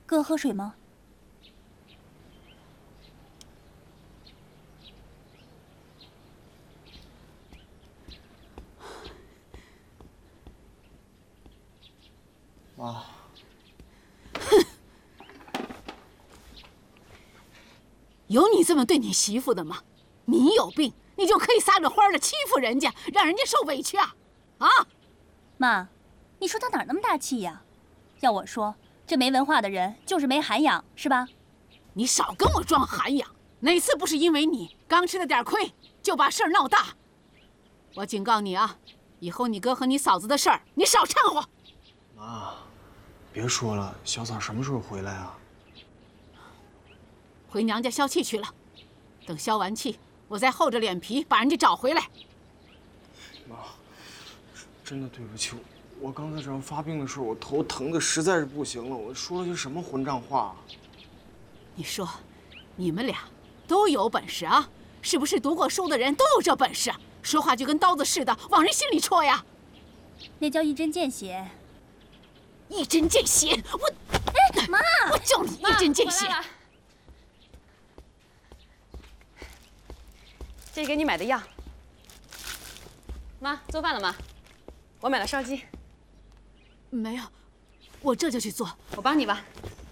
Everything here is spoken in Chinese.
哥喝水吗？ 妈。 哼！有你这么对你媳妇的吗？你有病，你就可以撒着欢的欺负人家，让人家受委屈啊！啊！ 妈，你说他哪儿那么大气呀？要我说，这没文化的人就是没涵养，是吧？ 你少跟我装涵养！哪次不是因为你刚吃了点亏，就把事儿闹大？我警告你啊，以后你哥和你嫂子的事儿，你少掺和。 妈，别说了，小嫂什么时候回来啊？ 回娘家消气去了，等消完气，我再厚着脸皮把人家找回来。 妈，真的对不起，我刚才这样发病的时候，我头疼的实在是不行了，我说了些什么混账话？ 你说，你们俩都有本事啊？是不是读过书的人都有这本事？说话就跟刀子似的，往人心里戳呀？ 那叫一针见血。 一针见血！我， 哎，妈， 我叫你一针见血！ 这是给你买的药。妈，做饭了吗？我买了烧鸡。 没有，我这就去做。 我帮你吧。